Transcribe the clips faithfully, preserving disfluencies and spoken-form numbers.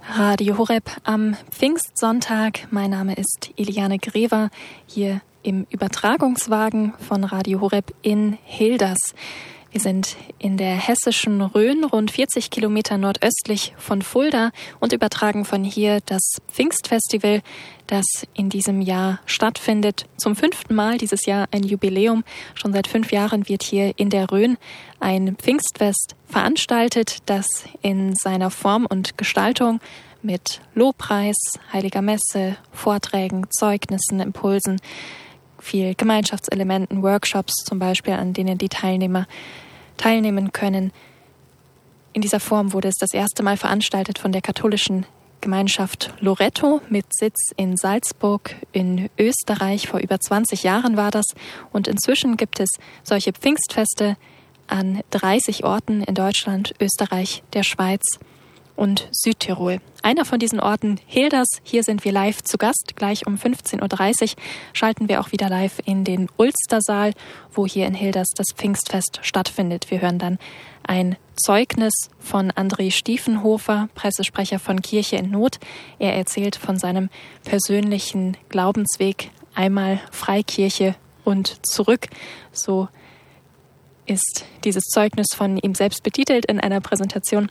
Radio Horeb am Pfingstsonntag. Mein Name ist Eliane Grever, hier im Übertragungswagen von Radio Horeb in Hilders. Wir sind in der hessischen Rhön, rund vierzig Kilometer nordöstlich von Fulda, und übertragen von hier das Pfingstfestival, das in diesem Jahr stattfindet. Zum fünften Mal dieses Jahr ein Jubiläum. Schon seit fünf Jahren wird hier in der Rhön ein Pfingstfest veranstaltet, das in seiner Form und Gestaltung mit Lobpreis, heiliger Messe, Vorträgen, Zeugnissen, Impulsen, viel Gemeinschaftselementen, Workshops zum Beispiel, an denen die Teilnehmer teilnehmen können. In dieser Form wurde es das erste Mal veranstaltet von der katholischen Gemeinschaft Loretto mit Sitz in Salzburg in Österreich. Vor über zwanzig Jahren war das. Und inzwischen gibt es solche Pfingstfeste an dreißig Orten in Deutschland, Österreich, der Schweiz und Südtirol. Einer von diesen Orten, Hilders. Hier sind wir live zu Gast. Gleich um fünfzehn Uhr dreißig schalten wir auch wieder live in den Ulstersaal, wo hier in Hilders das Pfingstfest stattfindet. Wir hören dann ein Zeugnis von André Stiefenhofer, Pressesprecher von Kirche in Not. Er erzählt von seinem persönlichen Glaubensweg, einmal Freikirche und zurück. So ist dieses Zeugnis von ihm selbst betitelt in einer Präsentation.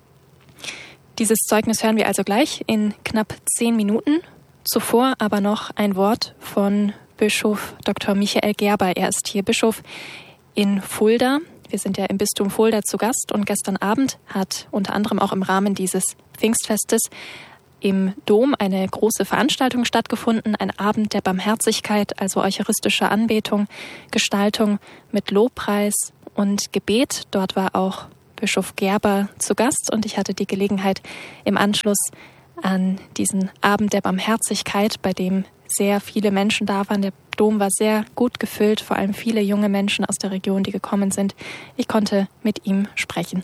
Dieses Zeugnis hören wir also gleich in knapp zehn Minuten. Zuvor aber noch ein Wort von Bischof Doktor Michael Gerber. Er ist hier Bischof in Fulda. Wir sind ja im Bistum Fulda zu Gast, und gestern Abend hat unter anderem auch im Rahmen dieses Pfingstfestes im Dom eine große Veranstaltung stattgefunden, ein Abend der Barmherzigkeit, also eucharistische Anbetung, Gestaltung mit Lobpreis und Gebet. Dort war auch Bischof Gerber zu Gast, und ich hatte die Gelegenheit, im Anschluss an diesen Abend der Barmherzigkeit, bei dem sehr viele Menschen da waren, der Dom war sehr gut gefüllt, vor allem viele junge Menschen aus der Region, die gekommen sind. Ich konnte mit ihm sprechen.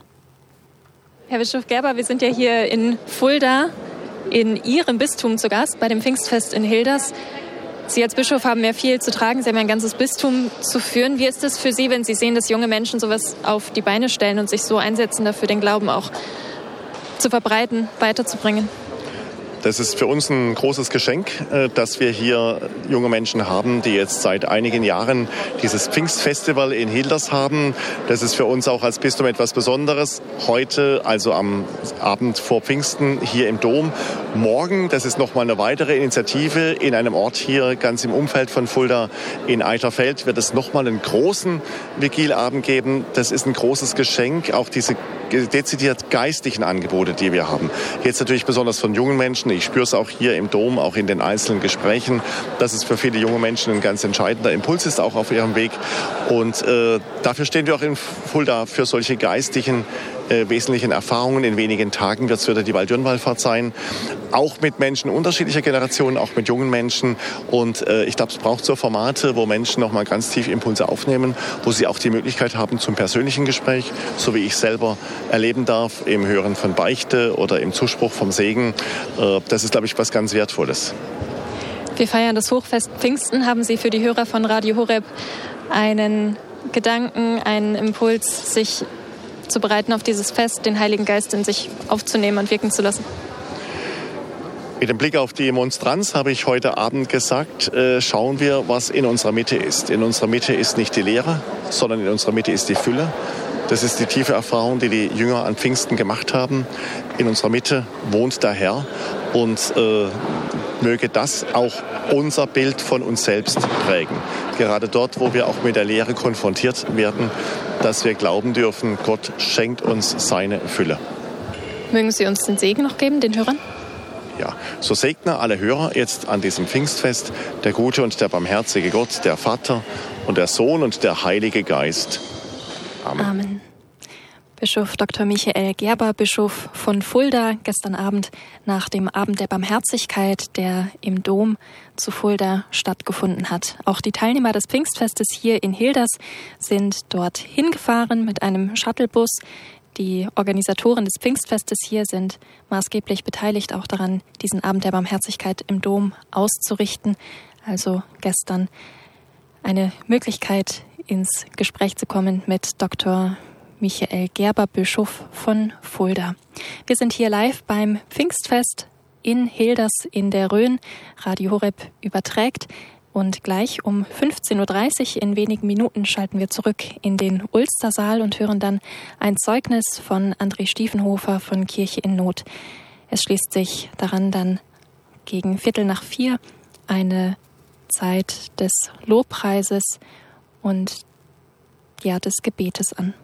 Herr Bischof Gerber, wir sind ja hier in Fulda in Ihrem Bistum zu Gast, bei dem Pfingstfest in Hilders. Sie als Bischof haben ja viel zu tragen. Sie haben ja ein ganzes Bistum zu führen. Wie ist es für Sie, wenn Sie sehen, dass junge Menschen sowas auf die Beine stellen und sich so einsetzen, dafür den Glauben auch zu verbreiten, weiterzubringen? Das ist für uns ein großes Geschenk, dass wir hier junge Menschen haben, die jetzt seit einigen Jahren dieses Pfingstfestival in Hilders haben. Das ist für uns auch als Bistum etwas Besonderes. Heute, also am Abend vor Pfingsten, hier im Dom. Morgen, das ist nochmal eine weitere Initiative, in einem Ort hier ganz im Umfeld von Fulda in Eiterfeld wird es nochmal einen großen Vigilabend geben. Das ist ein großes Geschenk, auch diese dezidiert geistlichen Angebote, die wir haben. Jetzt natürlich besonders von jungen Menschen. Ich spüre es auch hier im Dom, auch in den einzelnen Gesprächen, dass es für viele junge Menschen ein ganz entscheidender Impuls ist, auch auf ihrem Weg. Und äh, dafür stehen wir auch in Fulda, für solche geistlichen äh, wesentlichen Erfahrungen. In wenigen Tagen wird es wieder die Waldürnwallfahrt sein. Auch mit Menschen unterschiedlicher Generationen, auch mit jungen Menschen. Und äh, ich glaube, es braucht so Formate, wo Menschen nochmal ganz tief Impulse aufnehmen, wo sie auch die Möglichkeit haben zum persönlichen Gespräch, so wie ich selber erleben darf, im Hören von Beichte oder im Zuspruch vom Segen. Äh, das ist, glaube ich, was ganz Wertvolles. Wir feiern das Hochfest Pfingsten. Haben Sie für die Hörer von Radio Horeb einen Gedanken, einen Impuls, sich zu bereiten auf dieses Fest, den Heiligen Geist in sich aufzunehmen und wirken zu lassen? Mit dem Blick auf die Monstranz habe ich heute Abend gesagt, äh, schauen wir, was in unserer Mitte ist. In unserer Mitte ist nicht die Leere, sondern in unserer Mitte ist die Fülle. Das ist die tiefe Erfahrung, die die Jünger an Pfingsten gemacht haben. In unserer Mitte wohnt der Herr, und äh, möge das auch unser Bild von uns selbst prägen. Gerade dort, wo wir auch mit der Leere konfrontiert werden, dass wir glauben dürfen, Gott schenkt uns seine Fülle. Mögen Sie uns den Segen noch geben, den Hörern? Ja, so segne alle Hörer jetzt an diesem Pfingstfest der gute und der barmherzige Gott, der Vater und der Sohn und der Heilige Geist. Amen. Amen. Bischof Doktor Michael Gerber, Bischof von Fulda, gestern Abend nach dem Abend der Barmherzigkeit, der im Dom zu Fulda stattgefunden hat. Auch die Teilnehmer des Pfingstfestes hier in Hilders sind dort hingefahren mit einem Shuttlebus. Die Organisatoren des Pfingstfestes hier sind maßgeblich beteiligt auch daran, diesen Abend der Barmherzigkeit im Dom auszurichten. Also gestern eine Möglichkeit, ins Gespräch zu kommen mit Doktor Michael Gerber, Bischof von Fulda. Wir sind hier live beim Pfingstfest in Hilders in der Rhön. Radio Horeb überträgt. Und gleich um fünfzehn Uhr dreißig in wenigen Minuten schalten wir zurück in den Ulstersaal und hören dann ein Zeugnis von André Stiefenhofer von Kirche in Not. Es schließt sich daran dann gegen Viertel nach vier eine Zeit des Lobpreises und ja, des Gebetes an.